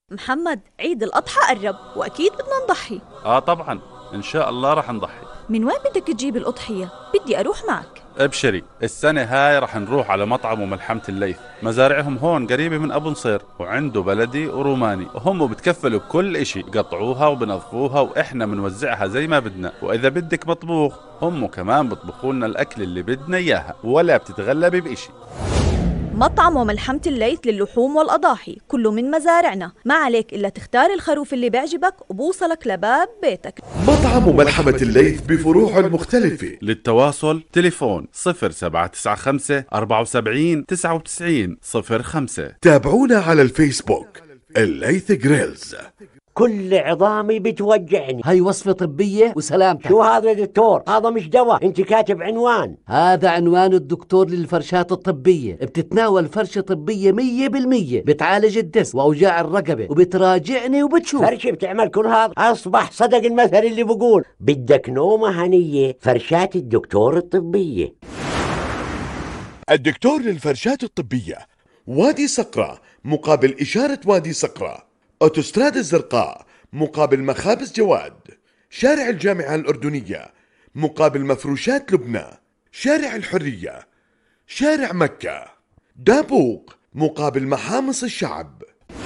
محمد، عيد الأضحى قرب وأكيد بدنا نضحي. طبعا إن شاء الله رح نضحي. من وين بدك تجيب الأضحية؟ بدي أروح معك. ابشري، السنة هاي رح نروح على مطعم وملحمة الليث، مزارعهم هون قريبة من أبو نصير، وعنده بلدي وروماني، وهم بتكفلوا بكل إشي، بقطعوها وبنظفوها وإحنا بنوزعها زي ما بدنا، وإذا بدك مطبوخ هم كمان بطبخوا لنا الأكل اللي بدنا إياها، ولا بتتغلبي بإشي. مطعم وملحمة الليث للحوم والأضاحي، كله من مزارعنا، ما عليك إلا تختار الخروف اللي بيعجبك وبوصلك لباب بيتك. مطعم وملحمة الليث بفروعه المختلفة. للتواصل تليفون 0795 74 99 05. تابعونا على الفيسبوك الليث جريلز. كل عظامي بتوجعني. هاي وصفة طبية وسلامتك. شو هذا دكتور؟ هذا مش دواء، انت كاتب عنوان. هذا عنوان الدكتور للفرشات الطبية، بتتناول فرشة طبية 100%، بتعالج الدس وأوجاع الرقبة وبتراجعني وبتشوف. فرشة بتعمل كل هذا؟ أصبح صدق المثل اللي بقول بدك نومة هنية، فرشات الدكتور الطبية. الدكتور للفرشات الطبية، وادي صقرة مقابل إشارة وادي صقرة، أوتوستراد الزرقاء مقابل مخابز جواد، شارع الجامعة الأردنية مقابل مفروشات لبنى، شارع الحرية، شارع مكة، دابوق مقابل محامص الشعب.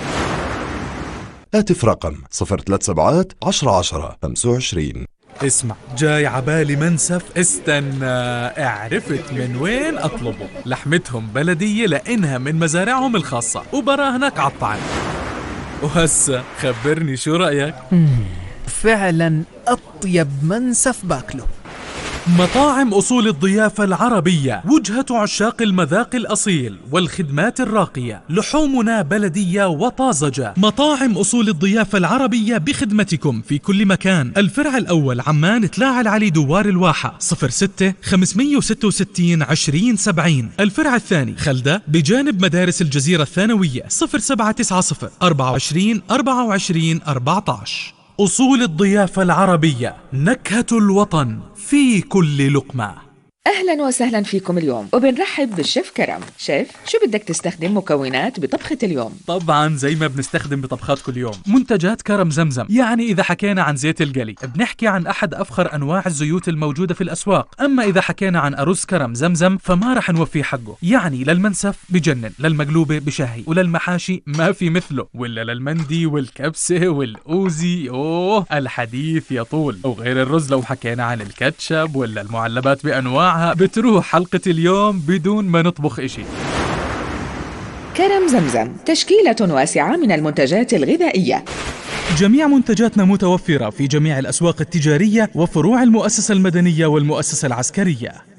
هاتف رقم 037 10 10 25. اسمع، جاي عبالي منسف، استنى، عرفت من وين أطلبه. لحمتهم بلدية لأنها من مزارعهم الخاصة وبراهنك عالطعم. وهسا خبرني شو رأيك؟ فعلا أطيب منسف باكله. مطاعم أصول الضيافة العربية، وجهة عشاق المذاق الأصيل والخدمات الراقية، لحومنا بلدية وطازجة. مطاعم أصول الضيافة العربية بخدمتكم في كل مكان. الفرع الأول عمان تلاعة العلي دوار الواحة 06 566 20 70. الفرع الثاني خلدة بجانب مدارس الجزيرة الثانوية 0790 24 24 14. أصول الضيافة العربية، نكهة الوطن في كل لقمة. أهلا وسهلا فيكم اليوم، وبنرحب بالشيف كرم. شيف، شو بدك تستخدم مكونات بطبخة اليوم؟ طبعا زي ما بنستخدم بطبخات كل يوم، منتجات كرم زمزم. يعني إذا حكينا عن زيت القلي بنحكي عن أحد أفخر أنواع الزيوت الموجودة في الأسواق. أما إذا حكينا عن أرز كرم زمزم فما رح نوفي حقه. يعني للمنسف بجنن، للمقلوبة بشهي، وللمحاشي ما في مثله، ولا للمندي والكبسة والأوزي، الحديث يطول. وغير الرز لو حكينا عن الكاتشب ولا المعلبات بأنواع بتروح حلقة اليوم بدون ما نطبخ إشي. كرم زمزم تشكيلة واسعة من المنتجات الغذائية. جميع منتجاتنا متوفرة في جميع الأسواق التجارية وفروع المؤسسة المدنية والمؤسسة العسكرية.